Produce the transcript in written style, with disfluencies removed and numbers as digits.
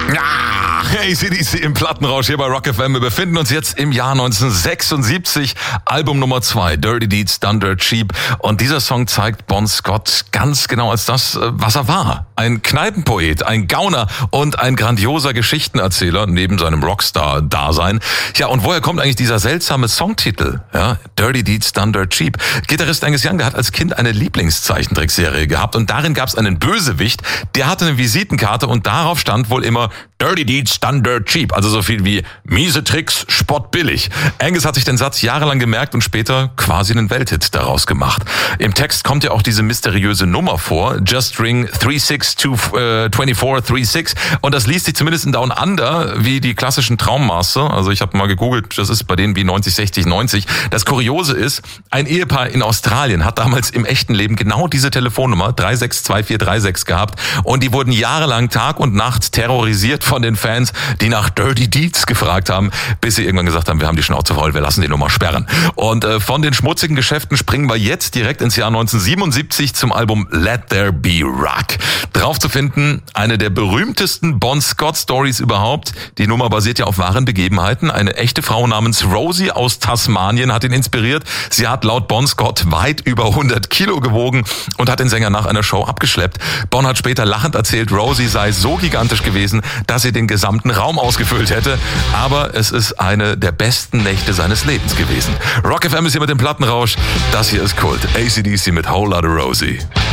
Ja, AC/DC im Plattenrausch hier bei Rock FM. Wir befinden uns jetzt im Jahr 1976, Album Nummer 2, Dirty Deeds Done Dirt Cheap. Und dieser Song zeigt Bon Scott ganz genau als das, was er war. Ein Kneipenpoet, ein Gauner und ein grandioser Geschichtenerzähler neben seinem Rockstar-Dasein. Ja, und woher kommt eigentlich dieser seltsame Songtitel? Ja, Dirty Deeds Done Dirt Cheap. Gitarrist Angus Young, der hat als Kind eine Lieblingszeichentrickserie gehabt und darin gab es einen Bösewicht, der hatte eine Visitenkarte und darauf stand wohl immer Dirty Deeds Done Dirt Cheap, also so viel wie miese Tricks, spottbillig. Angus hat sich den Satz jahrelang gemerkt und später quasi einen Welthit daraus gemacht. Im Text kommt ja auch diese mysteriöse Nummer vor, Just Ring 362436, und das liest sich zumindest in Down Under wie die klassischen Traummaster. Also ich habe mal gegoogelt, das ist bei denen wie 90, 60, 90. Das Kuriose ist, ein Ehepaar in Australien hat damals im echten Leben genau diese Telefonnummer 362436 gehabt und die wurden jahrelang Tag und Nacht terrorisiert von den Fans, die nach Dirty Deeds gefragt haben, bis sie irgendwann gesagt haben, wir haben die Schnauze voll, wir lassen die Nummer sperren. Und von den schmutzigen Geschäften springen wir jetzt direkt ins Jahr 1977 zum Album Let There Be Rock. Drauf zu finden, eine der berühmtesten Bon Scott Stories überhaupt. Die Nummer basiert ja auf wahren Begebenheiten. Eine echte Frau namens Rosie aus Tasmanien hat ihn inspiriert. Sie hat laut Bon Scott weit über 100 Kilo gewogen und hat den Sänger nach einer Show abgeschleppt. Bon hat später lachend erzählt, Rosie sei so gigantisch gewesen, dass sie den gesamten Raum ausgefüllt hätte. Aber es ist eine der besten Nächte seines Lebens gewesen. Rock FM ist hier mit dem Plattenrausch. Das hier ist Kult. AC/DC mit Whole Lotta Rosie.